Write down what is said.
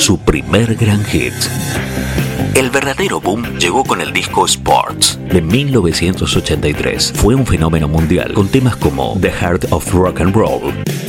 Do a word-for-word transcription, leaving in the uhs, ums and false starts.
su primer gran hit. El verdadero boom llegó con el disco Sports de mil novecientos ochenta y tres. Fue un fenómeno mundial con temas como The Heart of Rock and Roll,